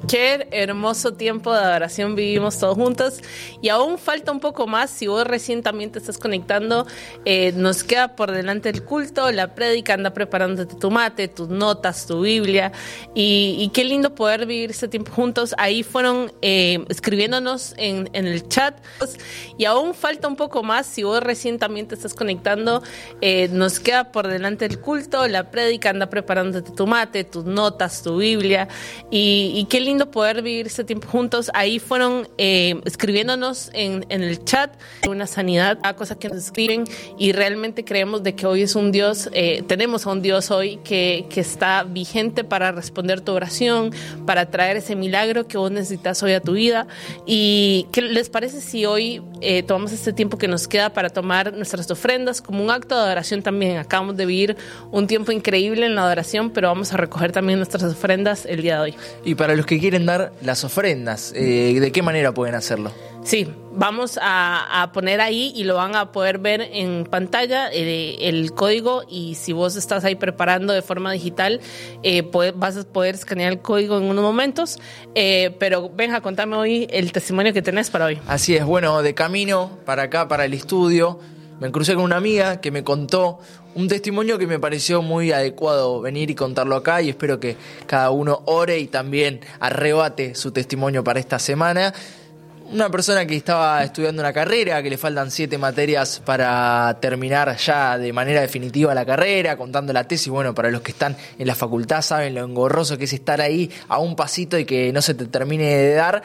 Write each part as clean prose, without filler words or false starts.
Qué hermoso tiempo de adoración vivimos todos juntos y aún falta un poco más. Si vos recién también te estás conectando, nos queda por delante el culto, la prédica. Anda preparándote tu mate, tus notas, tu Biblia y qué lindo poder vivir este tiempo juntos. Ahí fueron escribiéndonos en el chat y aún falta un poco más. Si vos recién también te estás conectando, nos queda por delante el culto, la prédica. Anda preparándote tu mate, tus notas, tu Biblia y qué lindo poder vivir este tiempo juntos. Ahí fueron escribiéndonos en el chat una sanidad, a cosas que nos escriben y realmente creemos de que hoy es un Dios, tenemos a un Dios hoy que está vigente para responder tu oración, para traer ese milagro que vos necesitas hoy a tu vida. ¿Y qué les parece si hoy tomamos este tiempo que nos queda para tomar nuestras ofrendas como un acto de adoración también? Acabamos de vivir un tiempo increíble en la adoración, pero vamos a recoger también nuestras ofrendas el día de hoy. Y para los que quieren dar las ofrendas, ¿de qué manera pueden hacerlo? Sí, vamos a poner ahí y lo van a poder ver en pantalla el código, y si vos estás ahí preparando de forma digital, vas a poder escanear el código en unos momentos, pero Benja, contame hoy el testimonio que tenés para hoy. Así es, bueno, de camino para acá, para el estudio, me crucé con una amiga que me contó un testimonio que me pareció muy adecuado venir y contarlo acá, y espero que cada uno ore y también arrebate su testimonio para esta semana. Una persona que estaba estudiando una carrera, que le faltan 7 materias para terminar ya de manera definitiva la carrera, contando la tesis. Bueno, para los que están en la facultad saben lo engorroso que es estar ahí a un pasito y que no se te termine de dar.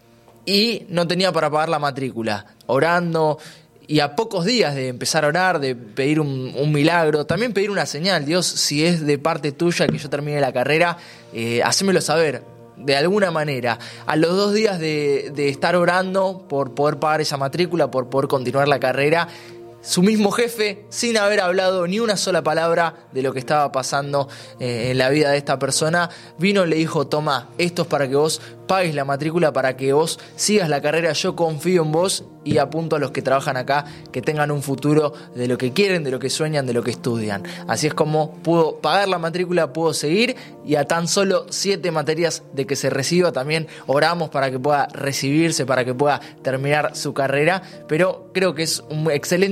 Y no tenía para pagar la matrícula, orando. Y a pocos días de empezar a orar, de pedir un milagro, también pedir una señal. Dios, si es de parte tuya que yo termine la carrera, hacémelo saber de alguna manera. A los 2 días de estar orando por poder pagar esa matrícula, por poder continuar la carrera, su mismo jefe, sin haber hablado ni una sola palabra de lo que estaba pasando en la vida de esta persona, vino y le dijo: toma, esto es para que vos pagues la matrícula, para que vos sigas la carrera, yo confío en vos y apunto a los que trabajan acá que tengan un futuro de lo que quieren, de lo que sueñan, de lo que estudian. Así es como pudo pagar la matrícula, pudo seguir, y a tan solo 7 materias de que se reciba, también oramos para que pueda recibirse, para que pueda terminar su carrera, pero creo que es un excelente